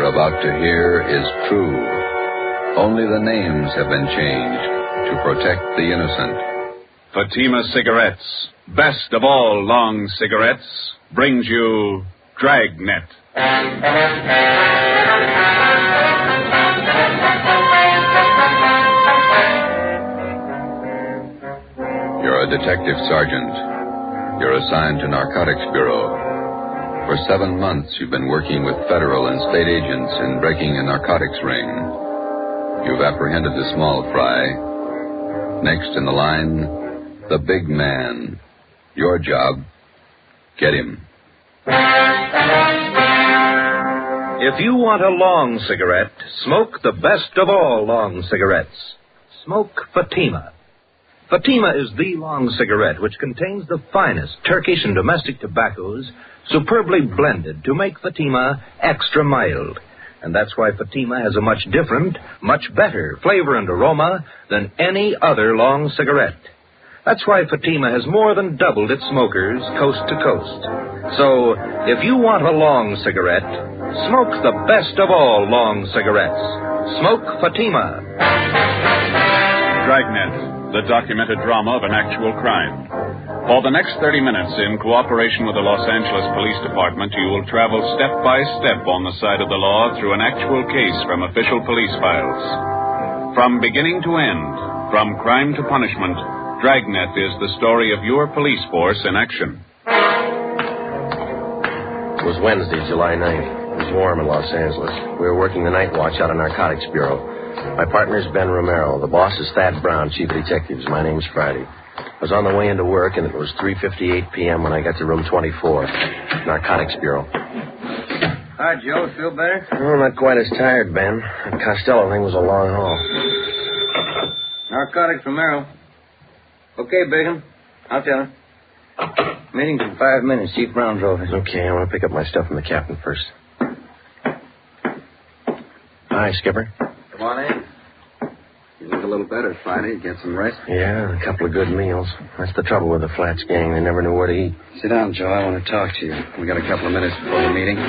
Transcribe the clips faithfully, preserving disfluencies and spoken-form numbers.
you're about to hear is true. Only the names have been changed to protect the innocent. Fatima Cigarettes, best of all long cigarettes, brings you Dragnet. You're a detective sergeant. You're assigned to Narcotics Bureau. For seven months, you've been working with federal and state agents in breaking a narcotics ring. You've apprehended the small fry. Next in the line, the big man. Your job, get him. If you want a long cigarette, smoke the best of all long cigarettes. Smoke Fatima. Fatima is the long cigarette which contains the finest Turkish and domestic tobaccos superbly blended to make Fatima extra mild. And that's why Fatima has a much different, much better flavor and aroma than any other long cigarette. That's why Fatima has more than doubled its smokers coast to coast. So, if you want a long cigarette, smoke the best of all long cigarettes. Smoke Fatima. Dragnet, the documented drama of an actual crime. For the next thirty minutes, in cooperation with the Los Angeles Police Department, you will travel step by step on the side of the law through an actual case from official police files. From beginning to end, from crime to punishment, Dragnet is the story of your police force in action. It was Wednesday, July ninth. It was warm in Los Angeles. We were working the night watch out of Narcotics Bureau. My partner's Ben Romero. The boss is Thad Brown, chief of detectives. My name's Friday. I was on the way into work, and it was three fifty-eight p.m. when I got to room twenty-four, Narcotics Bureau. Hi, Joe. Feel better? Oh, not quite as tired, Ben. That Costello thing was a long haul. Narcotics Romero. Okay, Bigham. I'll tell him. Meeting's in five minutes. Chief Brown drove it. Okay, I want to pick up my stuff from the captain first. Hi, Skipper. Come on in. You look a little better, Friday. Get some rest? Yeah, a couple of good meals. That's the trouble with the Flats gang. They never knew where to eat. Sit down, Joe. I want to talk to you. We got a couple of minutes before the meeting.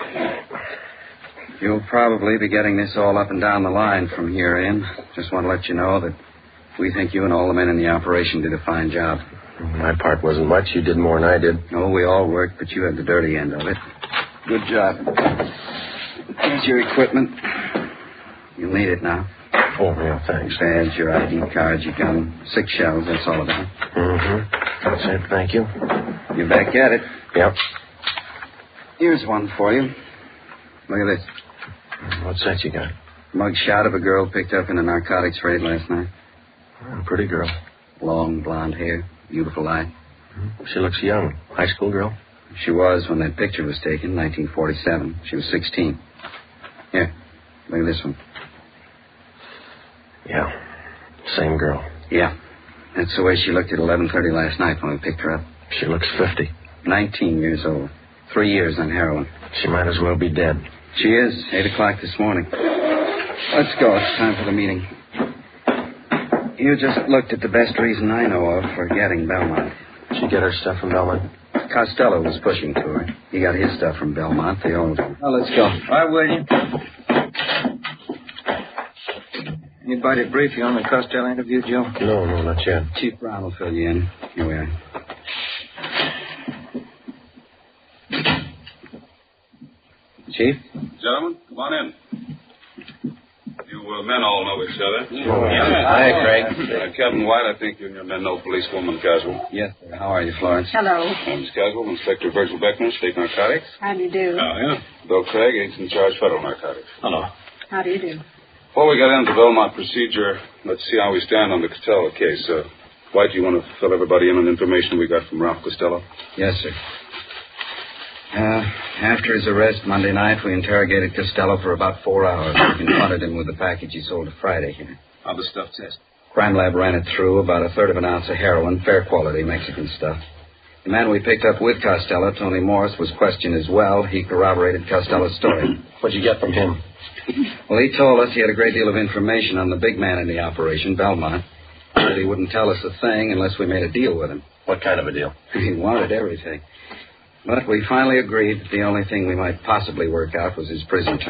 You'll probably be getting this all up and down the line from here in. Just want to let you know that we think you and all the men in the operation did a fine job. My part wasn't much. You did more than I did. No, we all worked, but you had the dirty end of it. Good job. Here's your equipment. You'll need it now. Oh, yeah, thanks. Badge, your I D cards, your gun. Six shells, that's all about. Mm-hmm. That's it, thank you. You're back at it. Yep. Here's one for you. Look at this. What's that you got? Mug shot of a girl picked up in a narcotics raid last night. Oh, pretty girl. Long blonde hair, beautiful eye. She looks young. High school girl? She was when that picture was taken, nineteen forty-seven. She was sixteen. Here, look at this one. Yeah, same girl. Yeah, that's the way she looked at eleven thirty last night when we picked her up. She looks fifty. nineteen years old. Three years on heroin. She might as well be dead. She is. Eight o'clock this morning. Let's go. It's time for the meeting. You just looked at the best reason I know of for getting Belmont. Did she get her stuff from Belmont? Costello was pushing to her. He got his stuff from Belmont. They all... Well, let's go. All right, William. Anybody brief you on the Costello interview, Joe? No, no, not yet. Chief Brown will fill you in. Here we are. Chief? Gentlemen, come on in. You uh, men all know each other. Oh, yeah. Hi, Craig. Uh, Captain White, I think you and your men know policewoman Caswell. Yes, sir. How are you, Florence? Hello. Uh, Miss Caswell, Inspector Virgil Beckman, State Narcotics. How do you do? Oh, yeah. Bill Craig, Agent in Charge, Federal Narcotics. Hello. How do you do? Before we get into the Belmont procedure, let's see how we stand on the Costello case. Uh, White, do you want to fill everybody in on information we got from Ralph Costello? Yes, sir. Uh, after his arrest Monday night, we interrogated Costello for about four hours. We confronted him with the package he sold to Friday here. How'd the stuff test? Crime Lab ran it through, about a third of an ounce of heroin, fair quality Mexican stuff. The man we picked up with Costello, Tony Morris, was questioned as well. He corroborated Costello's story. What'd you get from him? Well, he told us he had a great deal of information on the big man in the operation, Belmont. He said he wouldn't tell us a thing unless we made a deal with him. What kind of a deal? He wanted everything. But we finally agreed that the only thing we might possibly work out was his prison term.